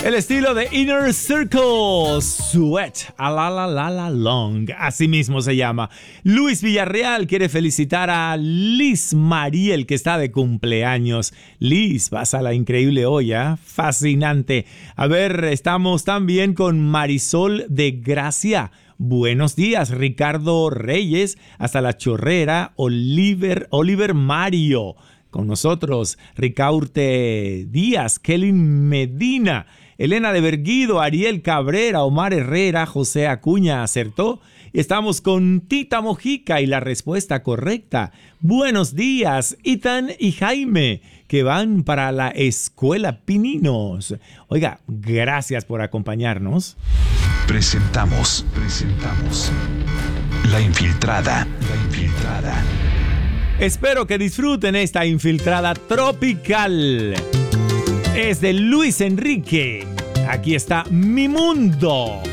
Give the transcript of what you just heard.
El estilo de Inner Circle, Sweat, a la la la la long, así mismo se llama. Luis Villarreal quiere felicitar a Liz Mariel, que está de cumpleaños. Liz, vas a la increíble olla, fascinante. A ver, estamos también con Marisol de Gracia. Buenos días, Ricardo Reyes, hasta La Chorrera, Oliver Mario. Con nosotros, Ricaurte Díaz, Kelly Medina, Elena de Berguido, Ariel Cabrera, Omar Herrera, José Acuña acertó. Estamos con Tita Mojica y la respuesta correcta. Buenos días, Ethan y Jaime, que van para la Escuela Pininos. Oiga, gracias por acompañarnos. Presentamos La Infiltrada. Espero que disfruten esta infiltrada tropical. Es de Luis Enrique. Aquí está Mi Mundo.